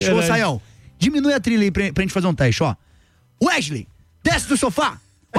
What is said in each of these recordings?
Ô, Saião, diminui a trilha aí pra gente fazer um teste, ó. Wesley, desce do sofá.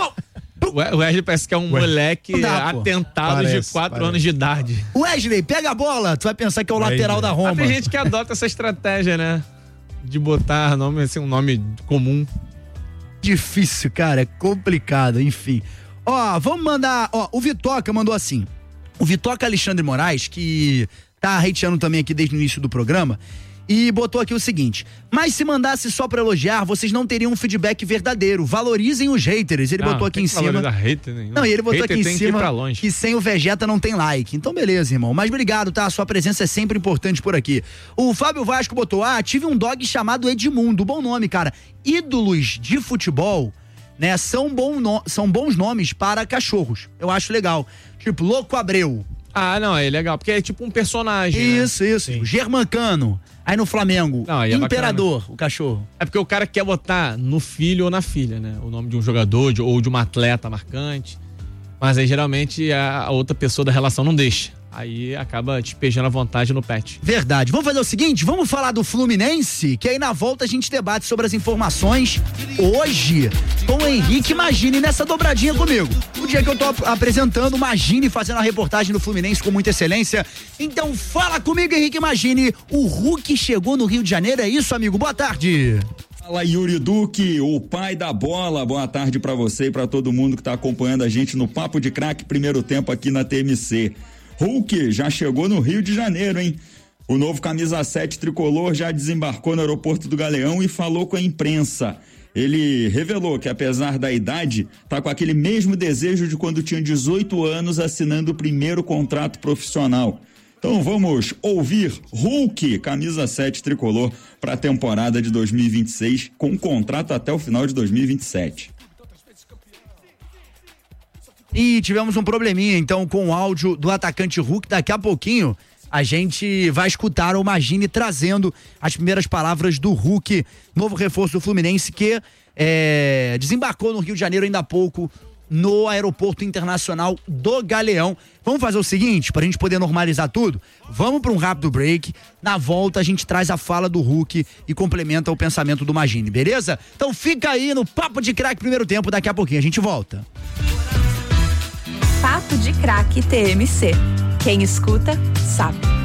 O Wesley parece que é um moleque atentado de 4 anos de idade. Wesley, pega a bola. Tu vai pensar que é o lateral da Roma. Mas tem gente que adota essa estratégia, né? De botar nome, assim, um nome comum. Difícil, cara. É complicado, enfim. Ó, vamos mandar... Ó, o Vitoca mandou assim. O Vitoca Alexandre Moraes, que tá hateando também aqui desde o início do programa, e botou aqui o seguinte: mas se mandasse só pra elogiar, vocês não teriam um feedback verdadeiro. Valorizem os haters. Ele botou aqui em cima. Hater, né? Não, e ele botou aqui em cima que sem o Vegeta não tem like. Então beleza, irmão. Mas obrigado, tá? A sua presença é sempre importante por aqui. O Fábio Vasco botou: tive um dog chamado Edmundo. Bom nome, cara. Ídolos de futebol, né? São bons nomes para cachorros. Eu acho legal. Tipo, Louco Abreu. Não, é legal, porque é tipo um personagem. Isso, né? Isso. Germancano. Aí no Flamengo, Imperador, o cachorro. É porque o cara quer botar no filho ou na filha, né? O nome de um jogador ou de um atleta marcante. Mas aí geralmente a outra pessoa da relação não deixa. Aí acaba despejando a vontade no pet. Verdade. Vamos fazer o seguinte, vamos falar do Fluminense, que aí na volta a gente debate sobre as informações hoje com o Henrique Magini nessa dobradinha comigo. O dia que eu tô apresentando o Magini, fazendo a reportagem do Fluminense com muita excelência. Então fala comigo, Henrique Magini. O Hulk chegou no Rio de Janeiro, é isso, amigo? Boa tarde. Fala, Yuri Duque, o pai da bola. Boa tarde pra você e pra todo mundo que tá acompanhando a gente no Papo de Craque, primeiro tempo aqui na TMC. Hulk já chegou no Rio de Janeiro, hein? O novo camisa 7 tricolor já desembarcou no aeroporto do Galeão e falou com a imprensa. Ele revelou que, apesar da idade, tá com aquele mesmo desejo de quando tinha 18 anos, assinando o primeiro contrato profissional. Então vamos ouvir Hulk, camisa 7 tricolor, para a temporada de 2026, com contrato até o final de 2027. E tivemos um probleminha, então, com o áudio do atacante Hulk. Daqui a pouquinho a gente vai escutar o Magini trazendo as primeiras palavras do Hulk, novo reforço do Fluminense, que desembarcou no Rio de Janeiro ainda há pouco, no Aeroporto Internacional do Galeão. Vamos fazer o seguinte, pra gente poder normalizar tudo, vamos para um rápido break. Na volta a gente traz a fala do Hulk e complementa o pensamento do Magini, beleza? Então fica aí no Papo de Craque primeiro tempo, daqui a pouquinho a gente volta. Papo de Craque TMC. Quem escuta, sabe.